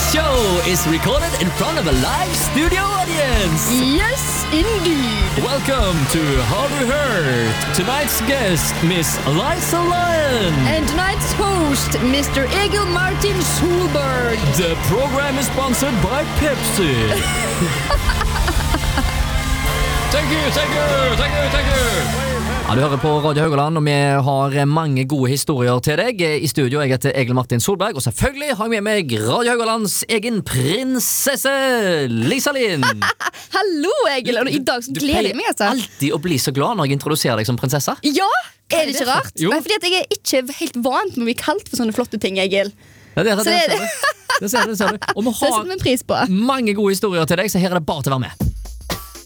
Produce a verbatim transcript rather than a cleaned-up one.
show is recorded in front of a live studio audience. Yes, indeed. Welcome to Har du hørt? Tonight's guest, Miss Liza Lyon. And tonight's host, Mister Egil Martin Solberg. The program is sponsored by Pepsi. Thank you, thank you, thank you, thank you. Ja, du hører på Radio Haugaland, og vi har mange gode historier til deg. I studio jeg heter Egil Martin Solberg, og selvfølgelig har jeg med meg Radio Haugalands egen prinsesse, Liza Lyon. Hallo, Egil, og i dag så gleder jeg meg. Du pleier alltid å bli så glad når jeg introduserer deg som prinsesse. Ja, er det ikke rart? Jo. Nei, fordi at jeg er ikke helt vant med å bli kalt for sånne flotte ting, Egil. Ja, det, er, det, Så det, det- ser du. det ser du, det ser du. Og vi Så jeg setter har meg pris på. mange gode historier til deg, så her er det bare til å være med.